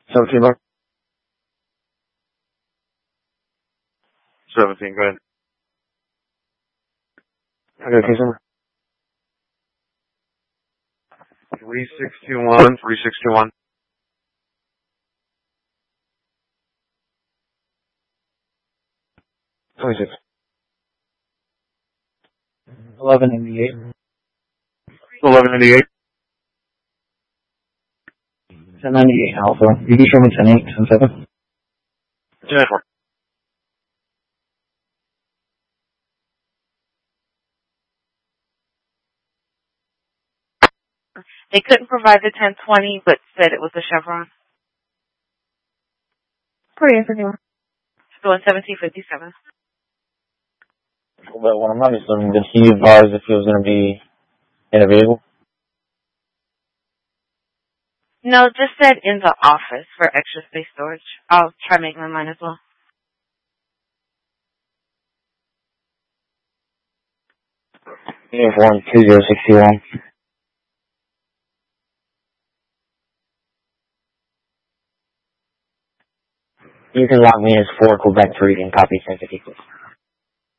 17, Mark. 17, go ahead. I got a case number. 3621, 3621. 26. 1198. 1198. 1098 Alpha. You can show me 10-8, 10-7. 10-4. They couldn't provide the 1020, but said it was a Chevron. Pretty interesting. Still in 1757. But when I'm obviously, did he advise if he was going to be in a vehicle? No, just said in the office for extra space storage. I'll try to make my mind as well. Uniform 2061. You can log me as 4 Quebec 3 and copy 1050.